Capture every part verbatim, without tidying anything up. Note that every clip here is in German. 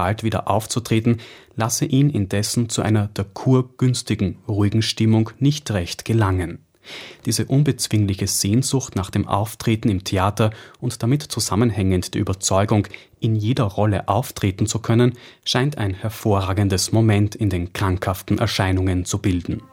bald wieder aufzutreten, lasse ihn indessen zu einer der Kur günstigen, ruhigen Stimmung nicht recht gelangen. Diese unbezwingliche Sehnsucht nach dem Auftreten im Theater und damit zusammenhängend die Überzeugung, in jeder Rolle auftreten zu können, scheint ein hervorragendes Moment in den krankhaften Erscheinungen zu bilden.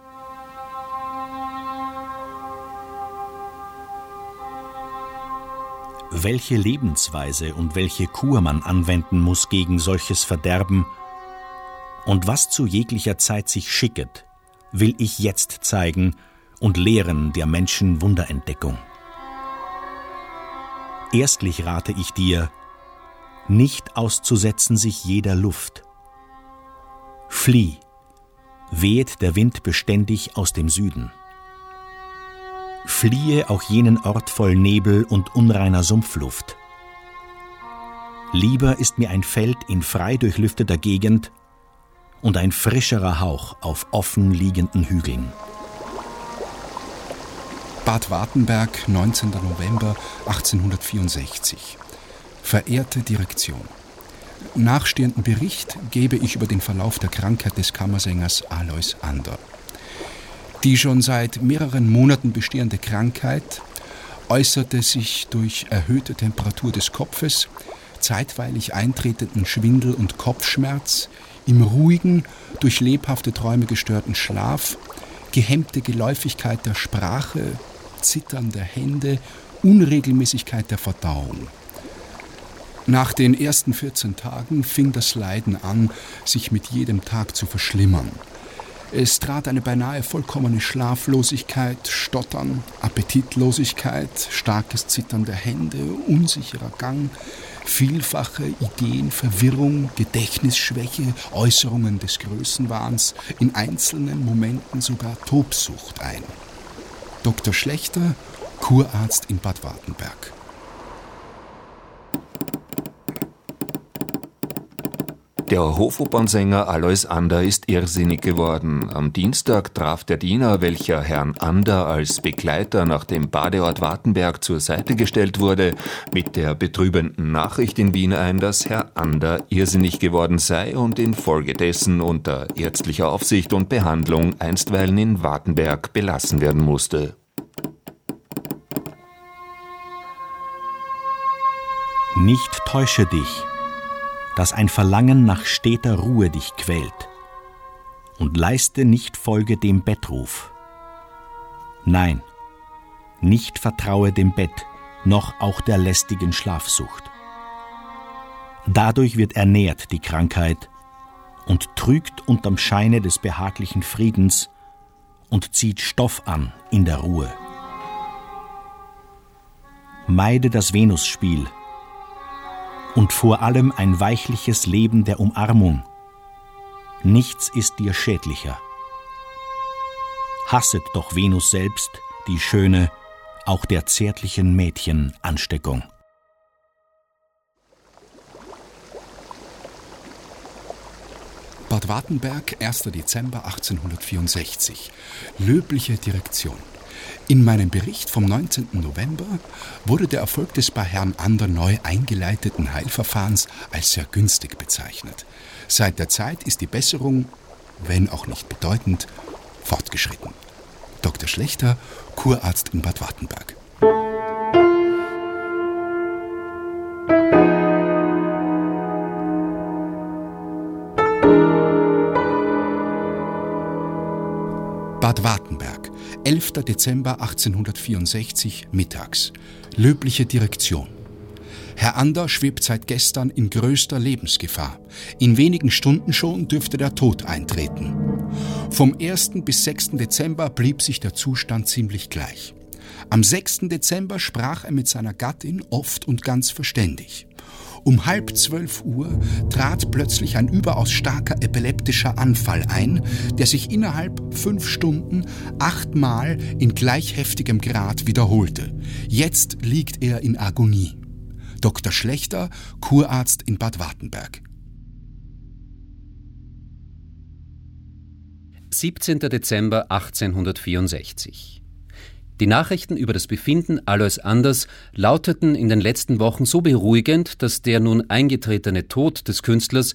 Welche Lebensweise und welche Kur man anwenden muss gegen solches Verderben und was zu jeglicher Zeit sich schicket, will ich jetzt zeigen und lehren der Menschen Wunderentdeckung. Erstlich rate ich dir, nicht auszusetzen sich jeder Luft. Flieh, wehet der Wind beständig aus dem Süden. Fliehe auch jenen Ort voll Nebel und unreiner Sumpfluft. Lieber ist mir ein Feld in frei durchlüfteter Gegend und ein frischerer Hauch auf offen liegenden Hügeln. Bad Wartenberg, neunzehnter November achtzehnhundertvierundsechzig. Verehrte Direktion, nachstehenden Bericht gebe ich über den Verlauf der Krankheit des Kammersängers Alois Ander. Die schon seit mehreren Monaten bestehende Krankheit äußerte sich durch erhöhte Temperatur des Kopfes, zeitweilig eintretenden Schwindel und Kopfschmerz, im ruhigen, durch lebhafte Träume gestörten Schlaf, gehemmte Geläufigkeit der Sprache, Zittern der Hände, Unregelmäßigkeit der Verdauung. Nach den ersten vierzehn Tagen fing das Leiden an, sich mit jedem Tag zu verschlimmern. Es trat eine beinahe vollkommene Schlaflosigkeit, Stottern, Appetitlosigkeit, starkes Zittern der Hände, unsicherer Gang, vielfache Ideenverwirrung, Gedächtnisschwäche, Äußerungen des Größenwahns, in einzelnen Momenten sogar Tobsucht ein. Doktor Schlechter, Kurarzt in Bad Wartenberg. Der Hofopernsänger Alois Ander ist irrsinnig geworden. Am Dienstag traf der Diener, welcher Herrn Ander als Begleiter nach dem Badeort Wartenberg zur Seite gestellt wurde, mit der betrübenden Nachricht in Wien ein, dass Herr Ander irrsinnig geworden sei und infolgedessen unter ärztlicher Aufsicht und Behandlung einstweilen in Wartenberg belassen werden musste. Nicht täusche dich, dass ein Verlangen nach steter Ruhe dich quält, und leiste nicht Folge dem Bettruf. Nein, nicht vertraue dem Bett, noch auch der lästigen Schlafsucht. Dadurch wird ernährt die Krankheit und trügt unterm Scheine des behaglichen Friedens und zieht Stoff an in der Ruhe. Meide das Venusspiel und vor allem ein weichliches Leben der Umarmung. Nichts ist dir schädlicher. Hasset doch Venus selbst, die schöne, auch der zärtlichen Mädchen Ansteckung. Bad Wartenberg, erster Dezember achtzehnhundertvierundsechzig. Löbliche Direktion. In meinem Bericht vom neunzehnten November wurde der Erfolg des bei Herrn Ander neu eingeleiteten Heilverfahrens als sehr günstig bezeichnet. Seit der Zeit ist die Besserung, wenn auch nicht bedeutend, fortgeschritten. Doktor Schlechter, Kurarzt in Bad Wartenberg. Bad Wartenberg, elfter Dezember achtzehnhundertvierundsechzig, mittags. Löbliche Direktion. Herr Ander schwebt seit gestern in größter Lebensgefahr. In wenigen Stunden schon dürfte der Tod eintreten. Vom ersten bis sechsten Dezember blieb sich der Zustand ziemlich gleich. Am sechsten Dezember sprach er mit seiner Gattin oft und ganz verständig. Um halb zwölf Uhr trat plötzlich ein überaus starker epileptischer Anfall ein, der sich innerhalb fünf Stunden achtmal in gleich heftigem Grad wiederholte. Jetzt liegt er in Agonie. Doktor Schlechter, Kurarzt in Bad Wartenberg. siebzehnter Dezember achtzehnhundertvierundsechzig. Die Nachrichten über das Befinden Alois Anders lauteten in den letzten Wochen so beruhigend, dass der nun eingetretene Tod des Künstlers